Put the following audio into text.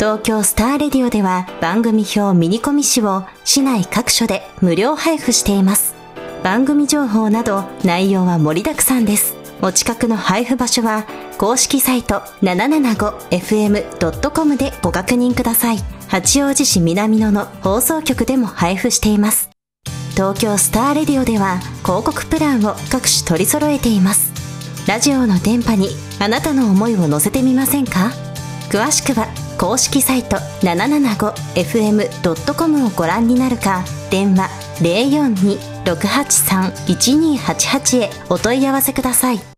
東京スターレディオでは番組表ミニコミ誌を市内各所で無料配布しています。番組情報など内容は盛りだくさんです。お近くの配布場所は公式サイト 775fm.com でご確認ください。八王子市南野の放送局でも配布しています。東京スターレディオでは広告プランを各種取り揃えています。ラジオの電波にあなたの思いを乗せてみませんか？詳しくは公式サイト 775fm.com をご覧になるか、電話 042-683-1288 へお問い合わせください。